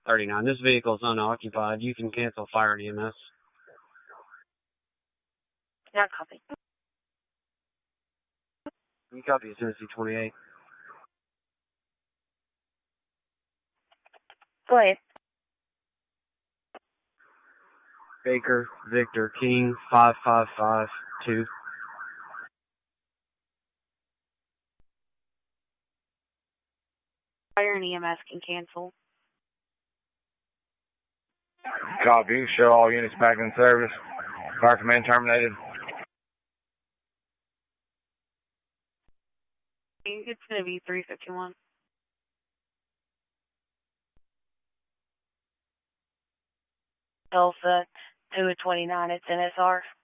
39. This vehicle is unoccupied. You can cancel fire and EMS. Not copy. You copy Tennessee 28. Go ahead. Baker, Victor, King, 5552. Fire and EMS can cancel. Copy. Show all units back in service. Fire command terminated. It's going to be 351. Tulsa, 2 of 29. It's NSR.